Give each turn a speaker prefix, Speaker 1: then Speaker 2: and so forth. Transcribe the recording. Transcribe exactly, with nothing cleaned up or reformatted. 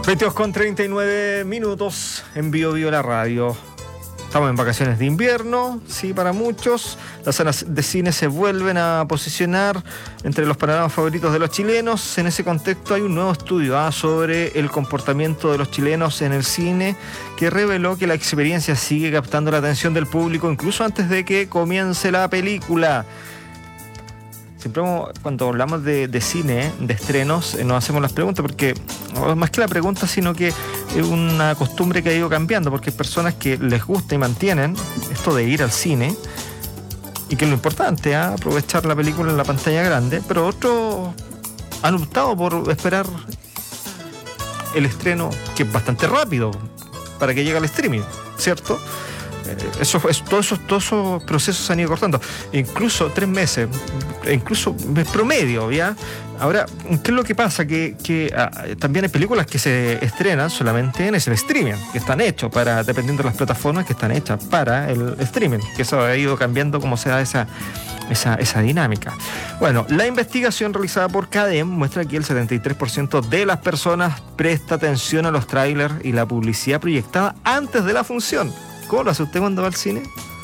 Speaker 1: veintidós con treinta y nueve minutos en Bio Bio la radio. Estamos en vacaciones de invierno, sí, para muchos. Las salas de cine se vuelven a posicionar entre los panoramas favoritos de los chilenos. En ese contexto hay un nuevo estudio ¿ah? sobre el comportamiento de los chilenos en el cine que reveló que la experiencia sigue captando la atención del público incluso antes de que comience la película. Siempre cuando hablamos de, de cine, de estrenos, eh, nos hacemos las preguntas porque, más que la pregunta, sino que es una costumbre que ha ido cambiando, porque hay personas que les gusta y mantienen esto de ir al cine y que es lo importante, ¿eh? aprovechar la película en la pantalla grande, pero otros han optado por esperar el estreno, que es bastante rápido, para que llegue al streaming, ¿cierto? Eso, eso, todos, esos, todos esos procesos se han ido cortando, incluso tres meses, incluso mes promedio, ¿ya? Ahora, ¿qué es lo que pasa? Que, que ah, también hay películas que se estrenan solamente en ese streaming, que están hechos para, dependiendo de las plataformas, que están hechas para el streaming, que eso ha ido cambiando como se da esa, esa, esa dinámica. Bueno, la investigación realizada por Cadem muestra que el setenta y tres por ciento de las personas presta atención a los trailers y la publicidad proyectada antes de la función. ¿Cómo lo hace usted cuando va al cine?